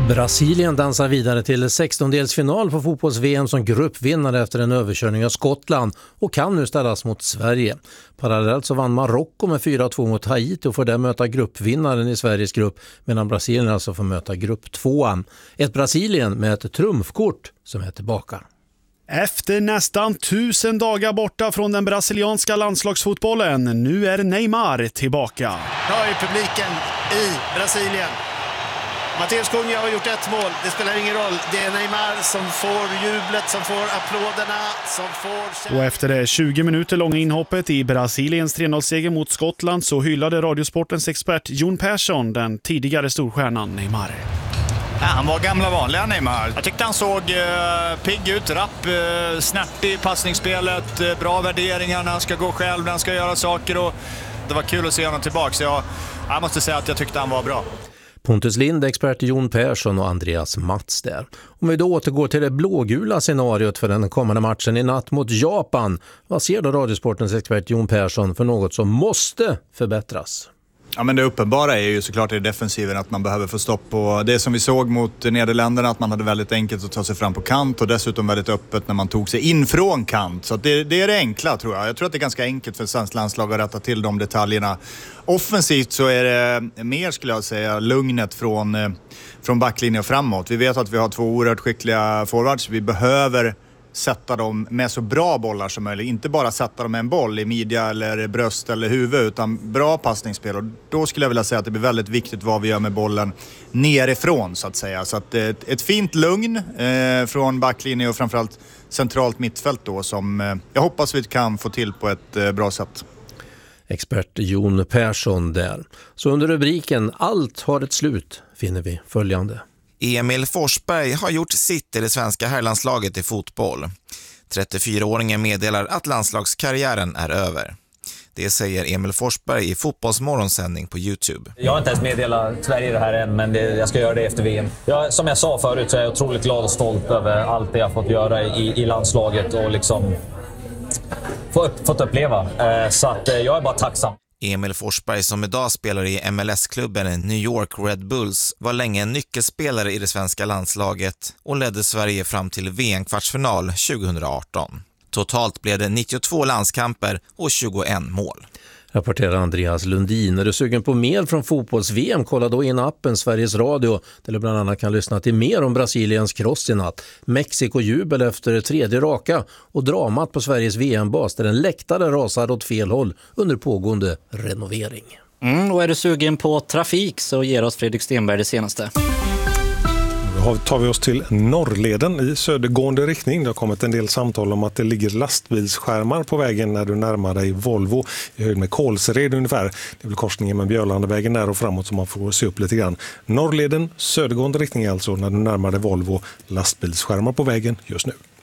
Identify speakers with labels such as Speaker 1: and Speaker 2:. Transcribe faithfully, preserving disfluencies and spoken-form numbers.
Speaker 1: Brasilien dansar vidare till sextondelsfinal på fotbolls-V M som gruppvinnare efter en överkörning av Skottland och kan nu ställas mot Sverige. Parallellt så vann Marocko med fyra två mot Haiti och får där möta gruppvinnaren i Sveriges grupp, medan Brasilien alltså får möta grupp tvåan. Ett Brasilien med ett trumfkort som är tillbaka.
Speaker 2: Efter nästan tusen dagar borta från den brasilianska landslagsfotbollen, nu är Neymar tillbaka.
Speaker 3: Hör ju publiken i Brasilien. Matteus Cunha har gjort ett mål, det spelar ingen roll. Det är Neymar som får jublet, som får applåderna, som får...
Speaker 2: Och efter det tjugo minuter långa inhoppet i Brasiliens tre noll-seger mot Skottland så hyllade Radiosportens expert Jon Persson den tidigare storstjärnan Neymar.
Speaker 4: Ja, han var gamla vanliga Neymar. Jag tyckte han såg eh, pigg ut, rapp, eh, snärtig i passningsspelet, eh, bra värderingar när han ska gå själv, när han ska göra saker. Och det var kul att se honom tillbaka, så jag, jag måste säga att jag tyckte han var bra.
Speaker 1: Pontus Lind, expert Jon Persson och Andreas Mats där. Om vi då återgår till det blågula scenariot för den kommande matchen i natt mot Japan, vad ser då Radiosportens expert Jon Persson för något som måste förbättras?
Speaker 4: Ja, men det uppenbara är ju såklart i defensiven att man behöver få stopp på det som vi såg mot Nederländerna, att man hade väldigt enkelt att ta sig fram på kant och dessutom väldigt öppet när man tog sig in från kant. Så att det, det är det enkla, tror jag. Jag tror att det är ganska enkelt för svensk landslag att rätta till de detaljerna. Offensivt så är det mer, skulle jag säga, lugnet från, från backlinjen och framåt. Vi vet att vi har två oerhört skickliga forwards. Vi behöver sätta dem med så bra bollar som möjligt. Inte bara sätta dem med en boll i midja eller bröst eller huvud, utan bra passningsspel. Och då skulle jag vilja säga att det blir väldigt viktigt vad vi gör med bollen nerifrån, så att säga. Så att ett, ett fint lugn eh, från backlinjen och framförallt centralt mittfält då, som eh, jag hoppas vi kan få till på ett eh, bra sätt.
Speaker 1: Expert Jon Persson där. Så under rubriken "Allt har ett slut" finner vi följande.
Speaker 5: Emil Forsberg har gjort sitt i det svenska herrlandslaget i fotboll. trettiofyraåringen meddelar att landslagskarriären är över. Det säger Emil Forsberg i Fotbollsmorgonsändning på YouTube.
Speaker 6: Jag har inte ens meddelat Sverige det här än, men det, jag ska göra det efter V M. Jag, som jag sa förut så är jag otroligt glad och stolt över allt det jag fått göra i, i landslaget och liksom få, fått uppleva. Eh, så att, eh, jag är bara tacksam.
Speaker 5: Emil Forsberg, som idag spelar i M L S-klubben New York Red Bulls, var länge en nyckelspelare i det svenska landslaget och ledde Sverige fram till V M-kvartsfinal tjugohundraarton. Totalt blev det nittiotvå landskamper och tjugoett mål.
Speaker 1: Rapporterar Andreas Lundin. Är du sugen på mer från fotbolls-V M? Kolla då in appen Sveriges Radio, där du bland annat kan lyssna till mer om Brasiliens kross i natt. Mexiko jubel efter tredje raka och dramat på Sveriges V M-bas där en läktare rasar åt fel håll under pågående renovering.
Speaker 7: Mm, och är du sugen på trafik så ger oss Fredrik Stenberg det senaste.
Speaker 8: Tar vi oss till Norrleden i södergående riktning. Det har kommit en del samtal om att det ligger lastbilsskärmar på vägen när du närmar dig Volvo i höjd med Kolsered ungefär. Det är väl korsningen med Björlandevägen där och framåt som man får se upp lite grann. Norrleden, södergående riktning alltså, när du närmar dig Volvo, lastbilsskärmar på vägen just nu.